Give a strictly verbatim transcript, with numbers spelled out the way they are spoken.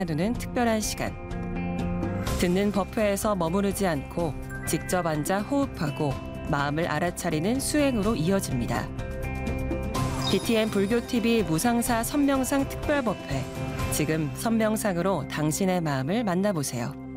나누는 특별한 시간. 듣는 법회에서 머무르지 않고 직접 앉아 호흡하고 마음을 알아차리는 수행으로 이어집니다. 비티엔 불교티비 무상사 선명상 특별법회. 지금 선명상으로 당신의 마음을 만나보세요.